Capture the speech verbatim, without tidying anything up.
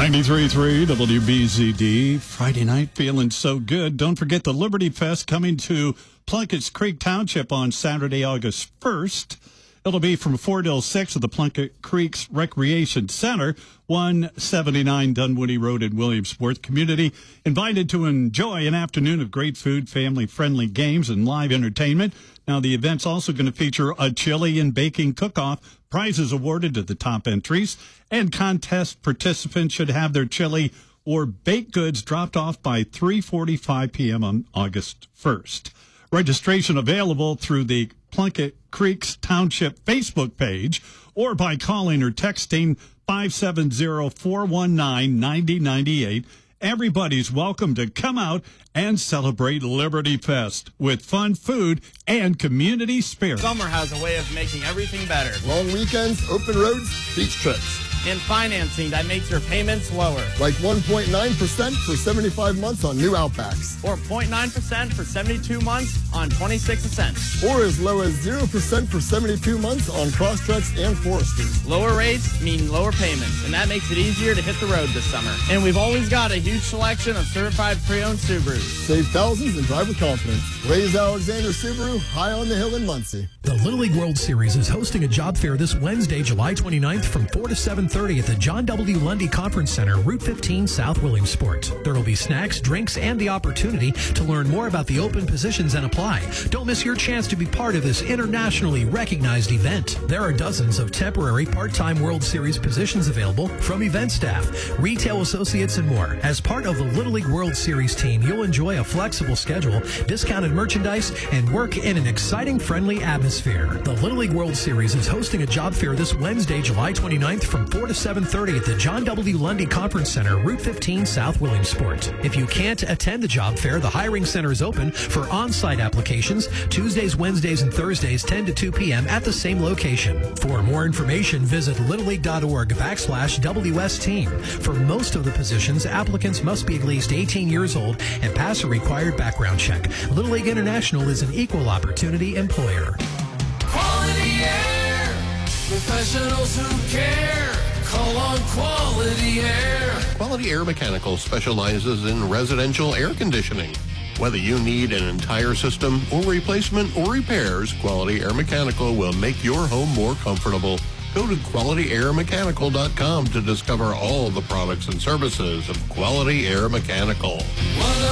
ninety-three point three W B Z D. Friday night feeling so good. Don't forget the Liberty Fest coming to Plunkett's Creek Township on Saturday, August first. It'll be from four till six at the Plunkett Creeks Recreation Center, one seventy-nine Dunwoody Road in Williamsport. Community invited to enjoy an afternoon of great food, family-friendly games, and live entertainment. Now, the event's also going to feature a chili and baking cook-off, prizes awarded to the top entries, and contest participants should have their chili or baked goods dropped off by three forty-five p.m. on August first. Registration available through the Plunkett Creeks Township Facebook page or by calling or texting five seven zero, four one nine, nine zero nine eight. Everybody's welcome to come out and celebrate Liberty Fest with fun food and community spirit. Summer has a way of making everything better. Long weekends, open roads, beach trips. And financing that makes your payments lower. Like one point nine percent for seventy-five months on new Outbacks. Or zero point nine percent for seventy-two months on twenty-six Ascents. Or as low as zero percent for seventy-two months on Crosstreks and Foresters. Lower rates mean lower payments, and that makes it easier to hit the road this summer. And we've always got a huge selection of certified pre-owned Subarus. Save thousands and drive with confidence. Ray's Alexander Subaru, high on the hill in Muncie. The Little League World Series is hosting a job fair this Wednesday, July twenty-ninth from four to seven thirty at the John W. Lundy Conference Center, Route fifteen, South Williamsport. There will be snacks, drinks, and the opportunity to learn more about the open positions and apply. Don't miss your chance to be part of this internationally recognized event. There are dozens of temporary part-time World Series positions available from event staff, retail associates, and more. As part of the Little League World Series team, you'll enjoy a flexible schedule, discounted merchandise, and work in an exciting, friendly atmosphere. The Little League World Series is hosting a job fair this Wednesday, July twenty-ninth from four to seven thirty at the John W. Lundy Conference Center, Route fifteen, South Williamsport. If you can't attend the job fair, the hiring center is open for on-site applications Tuesdays, Wednesdays, and Thursdays, ten to two p.m. at the same location. For more information, visit littleleague.org backslash WS team. For most of the positions, applicants must be at least eighteen years old and pass a required background check. Little League International is an equal opportunity employer. Quality Air, professionals who care. Call on Quality Air. Quality Air Mechanical specializes in residential air conditioning. Whether you need an entire system or replacement or repairs, Quality Air Mechanical will make your home more comfortable. Go to quality air mechanical dot com to discover all the products and services of Quality Air Mechanical. One